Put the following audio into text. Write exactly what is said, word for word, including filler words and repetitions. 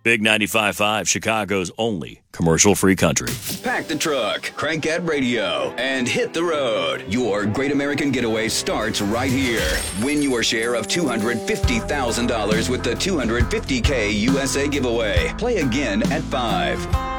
Big ninety-five point five, Chicago's only commercial-free country. Pack the truck, crank that radio, and hit the road. Your Great American Getaway starts right here. Win your share of two hundred fifty thousand dollars with the two hundred fifty K U S A giveaway. Play again at five.